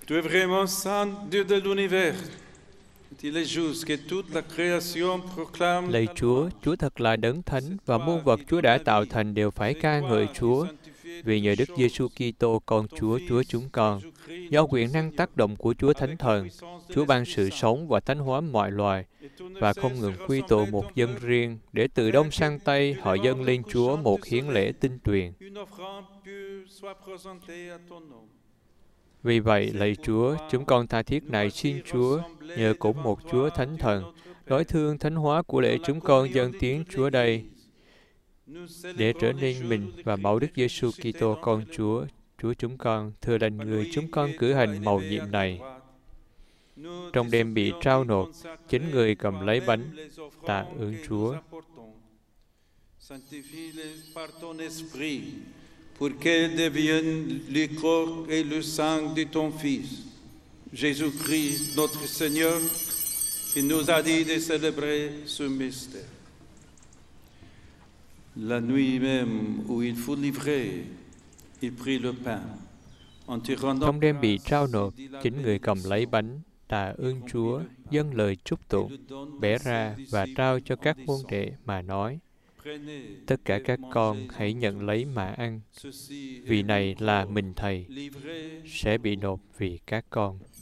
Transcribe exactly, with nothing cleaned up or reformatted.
Tu es vraiment saint, Dieu de l'univers. Il est juste que toute la création proclame Lạy ta Chúa, louange. Chúa thật là đấng thánh và muôn vật Chúa đã tạo thành đều phải ca ngợi Chúa. Vì nhờ Đức Giêsu Kitô con Chúa, Chúa chúng con, do quyền năng tác động của Chúa Thánh Thần, Chúa ban sự sống và thánh hóa mọi loài và không ngừng quy tụ một dân riêng để từ đông sang tây họ dâng lên Chúa một hiến lễ tinh tuyền. Vì vậy, lạy Chúa, chúng con tha thiết nài xin Chúa, nhờ cũng một Chúa Thánh Thần, đối thương thánh hóa của lễ chúng con dâng tiếng Chúa đây, để trở nên mình và mẫu Đức Giêsu Kitô con Chúa, Chúa chúng con, thừa lành người chúng con cử hành mầu nhiệm này. Trong đêm bị trao nộp, chính người cầm lấy bánh, tạ ơn Chúa. Pour qu'elle devienne le corps et le sang de ton Fils, Jésus-Christ, notre Seigneur, qui nous a dit de célébrer ce mystère. La nuit même où il fut livré, il prit le pain. Trong đêm bị trao nộp, chính người cầm lấy bánh, tạ ơn Chúa, dâng lời chúc tụng, bẻ ra và trao cho các môn đệ mà nói: Tất cả các con hãy nhận lấy mà ăn, vì này là mình Thầy, sẽ bị nộp vì các con.